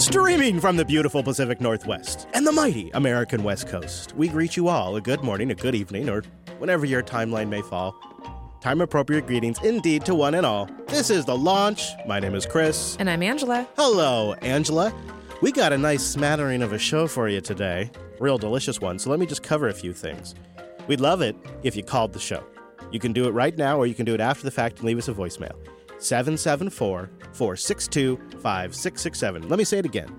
Streaming from the beautiful Pacific Northwest and the mighty American West Coast, we greet you all a good morning, a good evening, or whenever your timeline may fall. Time-appropriate greetings indeed to one and all. This is The Launch. My name is Chris. And I'm Angela. Hello, Angela. We got a nice smattering of a show for you today. Real delicious one, so let me just cover a few things. We'd love it if you called the show. You can do it right now, or you can do it after the fact and leave us a voicemail. 774-462-5667. Let me say it again.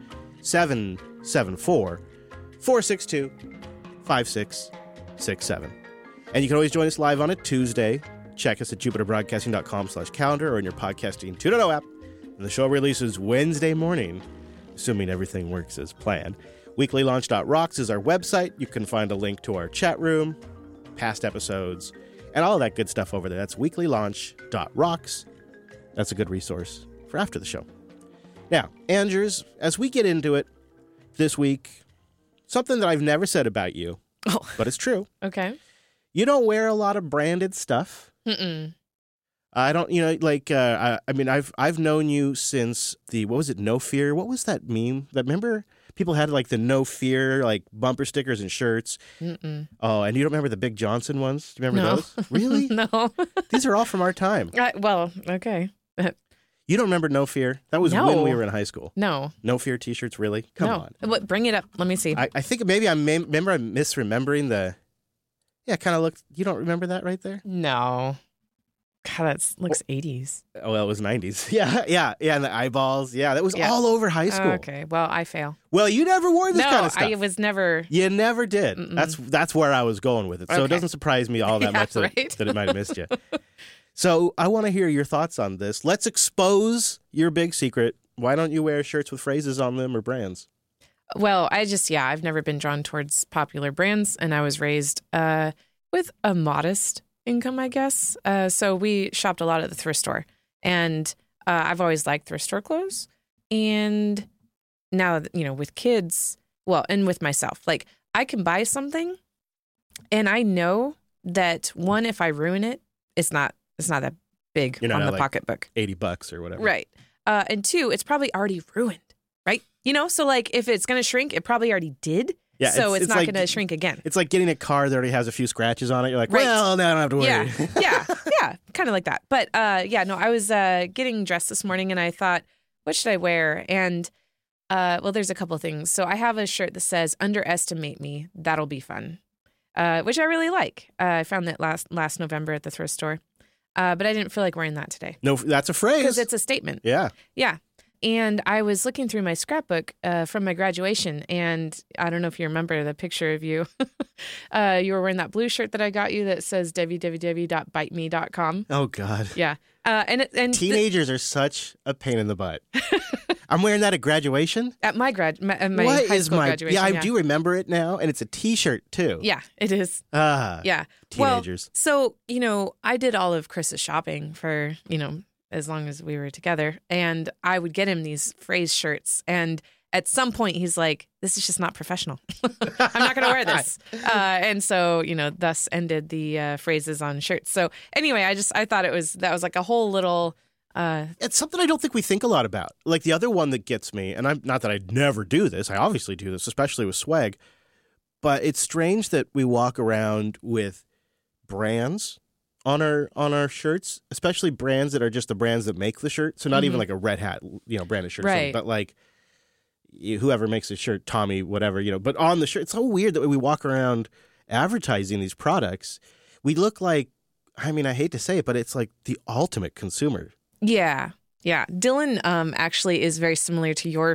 774-462-5667. And you can always join us live on a Tuesday. Check us at jupiterbroadcasting.com/calendar or in your podcasting 2.0 app. And the show releases Wednesday morning, assuming everything works as planned. Weeklylaunch.rocks is our website. You can find a link to our chat room, past episodes, and all of that good stuff over there. That's weeklylaunch.rocks. That's a good resource for after the show. Now, Andrews, as we get into it this week, something that I've never said about you, but it's true. Okay. You don't wear a lot of branded stuff. Mm-mm. I don't, I've known you since what was it, No Fear? What was that meme? Remember people had like the No Fear, like bumper stickers and shirts? Mm-mm. Oh, and you don't remember the Big Johnson ones? Do you remember those? Really? No. These are all from our time. Okay. You don't remember No Fear? That was when we were in high school. No. No Fear t-shirts, really? Come on. Bring it up. Let me see. I think maybe I'm misremembering the... Yeah, kind of looked... You don't remember that right there? No. God, that looks 80s. Oh, well, it was 90s. Yeah, and the eyeballs. Yeah, that was all over high school. Okay, well, I fail. Well, you never wore this kind of stuff. I was never... You never did. Mm-mm. That's where I was going with it. So It doesn't surprise me all that much that it might have missed you. So I want to hear your thoughts on this. Let's expose your big secret. Why don't you wear shirts with phrases on them or brands? Well, I've never been drawn towards popular brands, and I was raised with a modest income, I guess. So we shopped a lot at the thrift store, and I've always liked thrift store clothes. And now, with kids, and with myself, like I can buy something, and I know that one, if I ruin it, it's not that big on the pocketbook. $80 or whatever. Right. And two, it's probably already ruined, right? So like if it's going to shrink, it probably already did. Yeah, so it's not going to shrink again. It's like getting a car that already has a few scratches on it. You're like, well, now I don't have to worry. Yeah, kind of like that. But I was getting dressed this morning and I thought, what should I wear? And there's a couple of things. So I have a shirt that says, underestimate me, that'll be fun, which I really like. I found that last November at the thrift store. But I didn't feel like wearing that today. No, that's a phrase. Because it's a statement. Yeah. Yeah. And I was looking through my scrapbook from my graduation, and I don't know if you remember the picture of you. You were wearing that blue shirt that I got you that says www.biteme.com. Oh, God. Yeah. And teenagers are such a pain in the butt. I'm wearing that at graduation? At my high school graduation. Yeah, I do remember it now, and it's a T-shirt, too. Yeah, it is. Yeah. Teenagers. Well, so, I did all of Chris's shopping for, as long as we were together. And I would get him these phrase shirts. And at some point, he's like, this is just not professional. I'm not going to wear this. And so, thus ended the phrases on shirts. So anyway, I thought that was like a whole little... It's something I don't think we think a lot about. Like the other one that gets me, and I'm not that I'd never do this. I obviously do this, especially with swag. But it's strange that we walk around with brands on our shirts, especially brands that are just the brands that make the shirt. So not even like a Red Hat, branded shirt, right. But like whoever makes the shirt, Tommy, whatever, But on the shirt, it's so weird that we walk around advertising these products. We look like, I hate to say it, but it's like the ultimate consumer. Yeah. Yeah. Dylan actually is very similar to your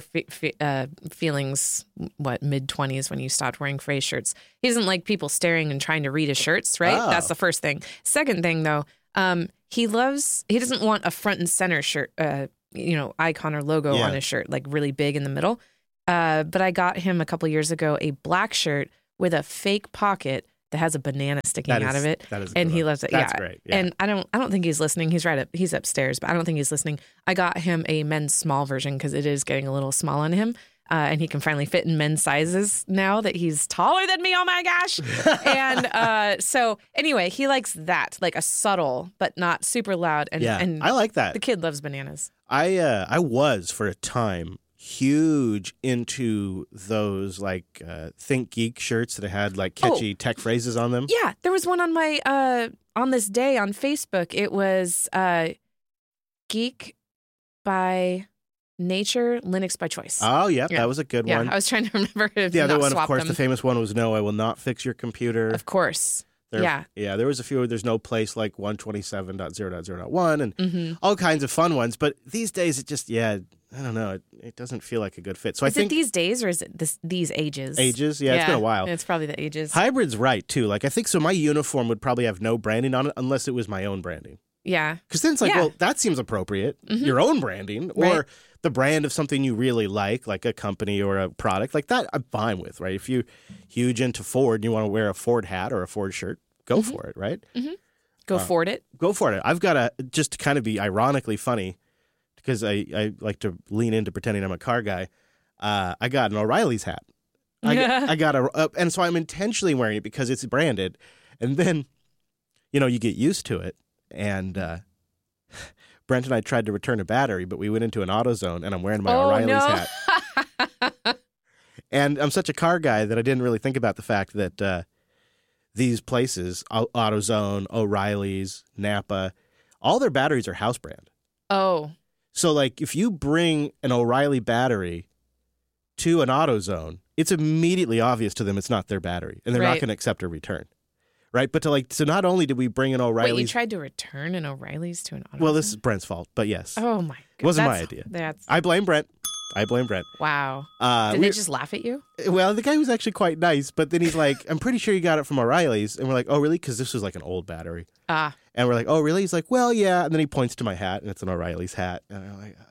feelings, mid-20s when you stopped wearing phrase shirts. He doesn't like people staring and trying to read his shirts, right? Oh. That's the first thing. Second thing, though, he doesn't want a front and center shirt, icon or logo on his shirt, like really big in the middle. But I got him a couple years ago a black shirt with a fake pocket that has a banana sticking out of it. And he loves it. That's great. Yeah. And I don't think he's listening. He's upstairs, but I don't think he's listening. I got him a men's small version because it is getting a little small on him. And he can finally fit in men's sizes now that he's taller than me. Oh my gosh. And so anyway, he likes that, like a subtle, but not super loud. And I like that. The kid loves bananas. I was for a time huge into those like Think Geek shirts that had like catchy tech phrases on them. Yeah, there was one on my on this day on Facebook. It was Geek by Nature, Linux by Choice. Oh, yeah, that was a good one. I was trying to remember if the other not one, swap of course, them. the famous one was "No, I will not fix your computer." Of course. Yeah, there was a few. There's no place like 127.0.0.1 and all kinds of fun ones. But these days, it just, I don't know. It doesn't feel like a good fit. So is I think it these days or is it these ages? Ages? Yeah, it's been a while. It's probably the ages. Hybrid's right, too. Like, I think so my uniform would probably have no branding on it unless it was my own branding. Yeah. Because then it's like, well, that seems appropriate. Your own branding or the brand of something you really like a company or a product. Like that, I'm fine with, right? If you're huge into Ford and you want to wear a Ford hat or a Ford shirt, go for it, right? Go Ford it. Go for it. I've got just to kind of be ironically funny, because I like to lean into pretending I'm a car guy. I got an O'Reilly's hat. I got and so I'm intentionally wearing it because it's branded. And then, you get used to it. And Brent and I tried to return a battery, but we went into an AutoZone, and I'm wearing my O'Reilly's hat. And I'm such a car guy that I didn't really think about the fact that these places, AutoZone, O'Reilly's, Napa, all their batteries are house brand. Oh. So, like, if you bring an O'Reilly battery to an AutoZone, it's immediately obvious to them it's not their battery, and they're not going to accept a return. Right? But so not only did we bring an O'Reilly's... Wait, you tried to return an O'Reilly's to an AutoZone? Well, this is Brent's fault, but yes. Oh, my God. It wasn't my idea. I blame Brent. Wow. Did they just laugh at you? Well, the guy was actually quite nice, but then he's like, I'm pretty sure you got it from O'Reilly's. And we're like, oh, really? Because this was like an old battery. And we're like, oh, really? He's like, well, yeah. And then he points to my hat, and it's an O'Reilly's hat. And I'm like,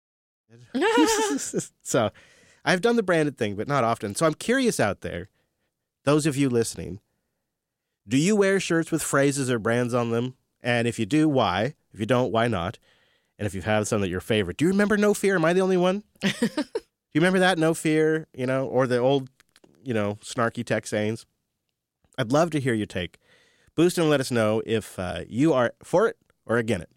oh. So I've done the branded thing, but not often. So I'm curious out there, those of you listening, do you wear shirts with phrases or brands on them? And if you do, why? If you don't, why not? And if you have some that your favorite, do you remember No Fear? Am I the only one? Do you remember that? No Fear, or the old, snarky tech sayings? I'd love to hear your take. Boost and let us know if you are for it or against it.